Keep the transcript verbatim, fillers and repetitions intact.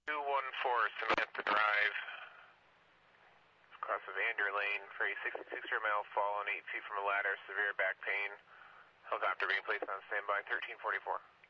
two one four Samantha Drive, across of Vander Lane for a sixty-six year male fallen eight feet from a ladder, severe back pain. Helicopter being placed on standby, thirteen forty-four.